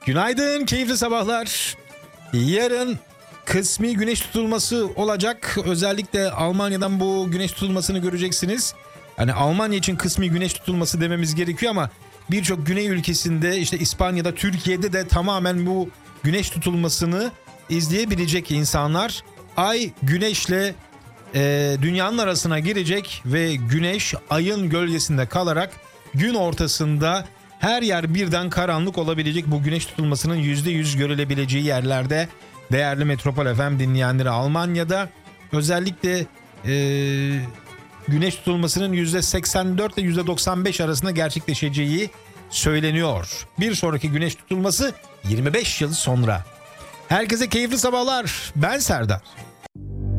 Günaydın, keyifli sabahlar. Yarın kısmi güneş tutulması olacak. Özellikle Almanya'dan bu güneş tutulmasını göreceksiniz. Hani Almanya için kısmi güneş tutulması dememiz gerekiyor ama birçok güney ülkesinde, işte İspanya'da, Türkiye'de de tamamen bu güneş tutulmasını izleyebilecek insanlar. Ay güneşle dünyanın arasına girecek ve güneş ayın gölgesinde kalarak gün ortasında her yer birden karanlık olabilecek. Bu güneş tutulmasının %100 görülebileceği yerlerde, değerli Metropol FM dinleyenleri, Almanya'da özellikle güneş tutulmasının %84 ile %95 arasında gerçekleşeceği söyleniyor. Bir sonraki güneş tutulması 25 yıl sonra. Herkese keyifli sabahlar. Ben Serdar.